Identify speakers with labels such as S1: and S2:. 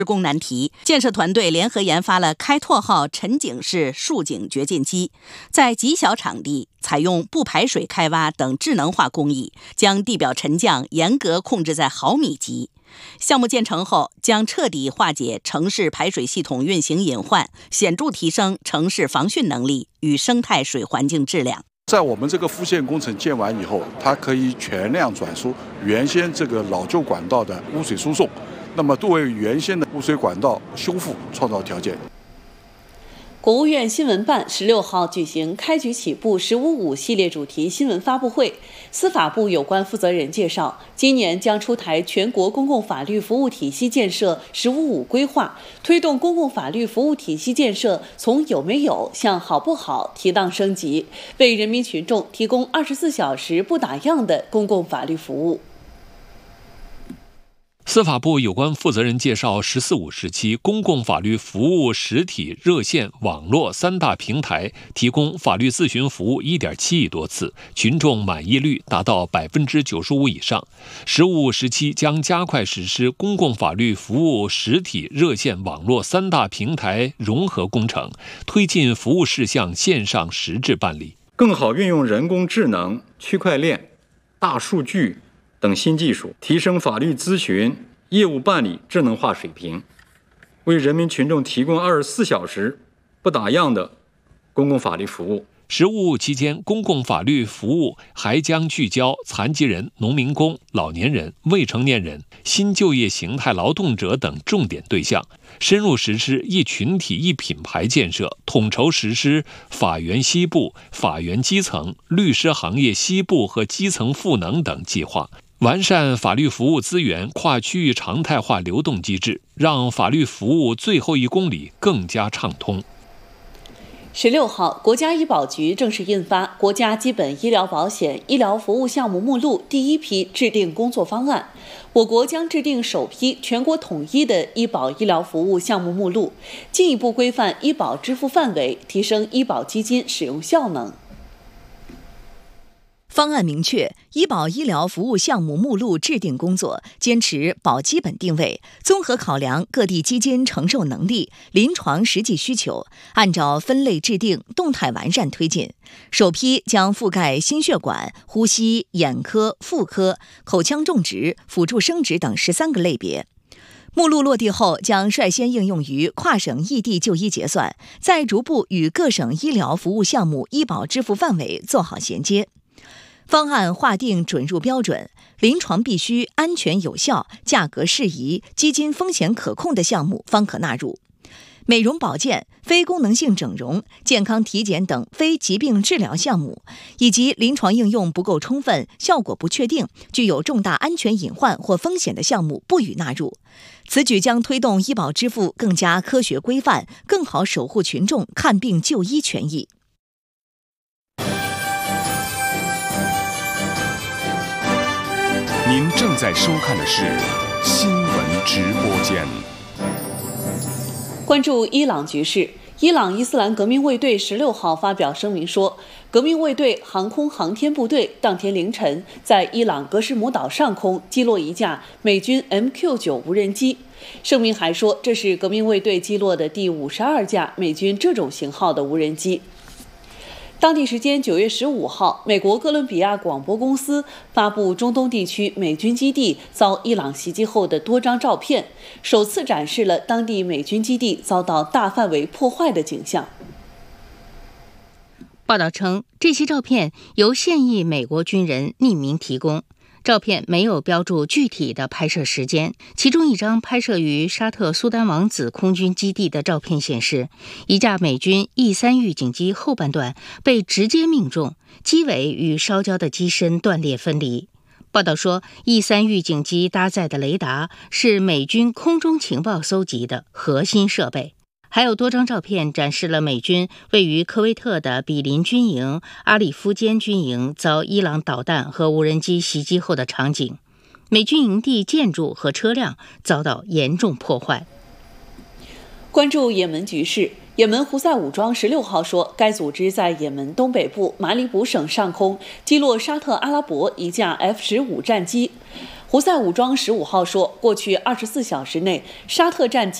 S1: 施工难题，建设团队联合研发了开拓号沉井式竖井掘进机，在极小场地采用不排水开挖等智能化工艺，将地表沉降严格控制在毫米级。项目建成后，将彻底化解城市排水系统运行隐患，显著提升城市防汛能力与生态水环境质量。
S2: 在我们这个复线工程建完以后，它可以全量转输原先这个老旧管道的污水输送，那么为原先的污水管道修复创造条件。
S3: 国务院新闻办16号举行开局起步“15.5”系列主题新闻发布会，司法部有关负责人介绍，今年将出台全国公共法律服务体系建设“15.5”规划，推动公共法律服务体系建设从有没有向好不好提档升级，为人民群众提供24小时不打烊的公共法律服务。
S4: 司法部有关负责人介绍，“14.5”时期公共法律服务实体、热线、网络3大平台提供法律咨询服务1.7亿多次，群众满意率达到95%以上。“15.5”时期将加快实施公共法律服务实体、热线、网络3大平台融合工程，推进服务事项线上实质办理，
S5: 更好运用人工智能、区块链、大数据等新技术，提升法律咨询业务办理智能化水平，为人民群众提供24小时不打烊的公共法律服务。
S4: “15.5”期间，公共法律服务还将聚焦残疾人、农民工、老年人、未成年人、新就业形态劳动者等重点对象，深入实施一群体一品牌建设，统筹实施法源西部、法源基层、律师行业西部和基层赋能等计划，完善法律服务资源跨区域常态化流动机制，让法律服务最后1公里更加畅通。
S3: 16号，国家医保局正式印发《国家基本医疗保险医疗服务项目目录》第1批制定工作方案，我国将制定首批全国统一的医保医疗服务项目目录，进一步规范医保支付范围，提升医保基金使用效能。
S6: 方案明确，医保医疗服务项目目录制定工作坚持保基本定位，综合考量各地基金承受能力、临床实际需求，按照分类制定，动态完善推进。首批将覆盖心血管、呼吸、眼科、妇科、口腔种植、辅助生殖等13个类别。目录落地后，将率先应用于跨省异地就医结算，再逐步与各省医疗服务项目医保支付范围做好衔接。方案划定准入标准，临床必须安全有效、价格适宜、基金风险可控的项目方可纳入。美容保健、非功能性整容、健康体检等非疾病治疗项目，以及临床应用不够充分、效果不确定、具有重大安全隐患或风险的项目不予纳入。此举将推动医保支付更加科学规范，更好守护群众看病就医权益。
S7: 您正在收看的是新闻直播间。
S3: 关注伊朗局势，伊朗伊斯兰革命卫队16号发表声明说，革命卫队航空航天部队当天凌晨在伊朗格什姆岛上空击落一架美军 MQ-9 无人机。声明还说，这是革命卫队击落的第52架美军这种型号的无人机。当地时间9月15号，美国哥伦比亚广播公司发布中东地区美军基地遭伊朗袭击后的多张照片，首次展示了当地美军基地遭到大范围破坏的景象。
S8: 报道称，这些照片由现役美国军人匿名提供。照片没有标注具体的拍摄时间，其中一张拍摄于沙特苏丹王子空军基地的照片显示，一架美军 E3 预警机后半段被直接命中，机尾与烧焦的机身断裂分离。报道说， E3 预警机搭载的雷达是美军空中情报搜集的核心设备。还有多张照片展示了美军位于科威特的比林军营、阿里夫坚军营遭伊朗导弹和无人机袭击后的场景，美军营地建筑和车辆遭到严重破坏。
S3: 关注也门局势，也门胡塞武装16号说，该组织在也门东北部马里卜省上空击落沙特阿拉伯一架 F-15战机。 胡塞武装15号说，过去24小时内，沙特战机